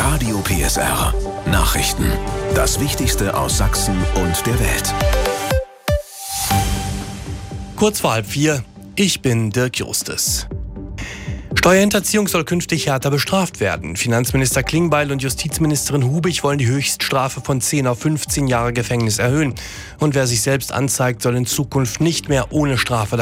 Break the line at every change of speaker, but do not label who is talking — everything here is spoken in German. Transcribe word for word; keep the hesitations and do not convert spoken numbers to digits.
Radio P S R. Nachrichten. Das Wichtigste aus Sachsen und der Welt.
Kurz vor halb vier. Ich bin Dirk Justes. Steuerhinterziehung soll künftig härter bestraft werden. Finanzminister Klingbeil und Justizministerin Hubig wollen die Höchststrafe von zehn auf fünfzehn Jahre Gefängnis erhöhen. Und wer sich selbst anzeigt, soll in Zukunft nicht mehr ohne Strafe